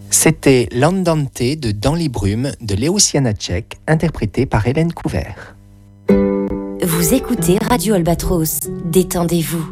C'était L'Andante de Dans les brumes de Léo Sianacek, interprété par Hélène Couvert. Vous écoutez Radio Albatros, détendez-vous.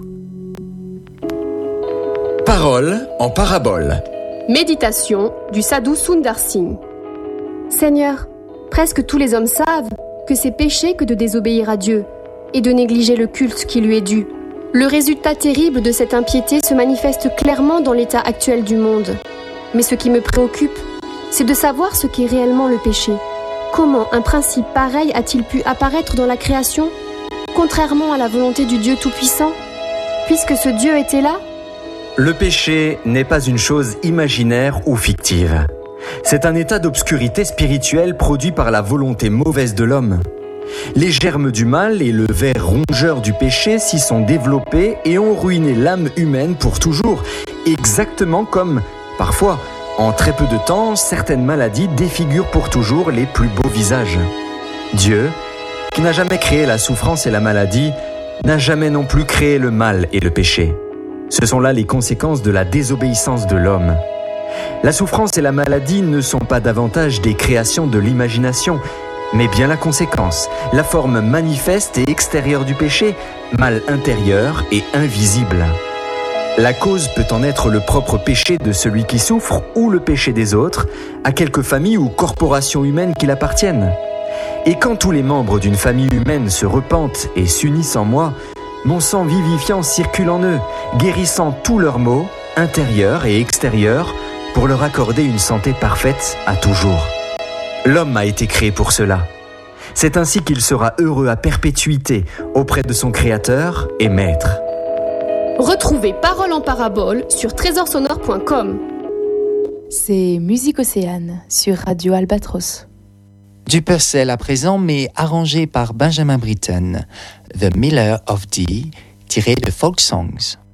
Parole en parabole. Méditation du sadhu Sundar Singh. Seigneur, presque tous les hommes savent que c'est péché que de désobéir à Dieu et de négliger le culte qui lui est dû. Le résultat terrible de cette impiété se manifeste clairement dans l'état actuel du monde. Mais ce qui me préoccupe, c'est de savoir ce qu'est réellement le péché. Comment un principe pareil a-t-il pu apparaître dans la création, contrairement à la volonté du Dieu Tout-Puissant, puisque ce Dieu était là ? Le péché n'est pas une chose imaginaire ou fictive. C'est un état d'obscurité spirituelle produit par la volonté mauvaise de l'homme. Les germes du mal et le ver rongeur du péché s'y sont développés et ont ruiné l'âme humaine pour toujours, exactement comme, parfois, en très peu de temps, certaines maladies défigurent pour toujours les plus beaux visages. Dieu, qui n'a jamais créé la souffrance et la maladie, n'a jamais non plus créé le mal et le péché. Ce sont là les conséquences de la désobéissance de l'homme. La souffrance et la maladie ne sont pas davantage des créations de l'imagination, mais bien la conséquence, la forme manifeste et extérieure du péché, mal intérieur et invisible. La cause peut en être le propre péché de celui qui souffre ou le péché des autres, à quelque famille ou corporation humaine qu'il appartienne. Et quand tous les membres d'une famille humaine se repentent et s'unissent en moi, mon sang vivifiant circule en eux, guérissant tous leurs maux, intérieurs et extérieurs, pour leur accorder une santé parfaite à toujours. L'homme a été créé pour cela. C'est ainsi qu'il sera heureux à perpétuité auprès de son Créateur et Maître. Retrouvez Parole en parabole sur trésorsonore.com. C'est Musique Océane sur Radio Albatros. Du Purcell à présent, mais arrangé par Benjamin Britten, The Miller of Dee, tiré de Folk Songs.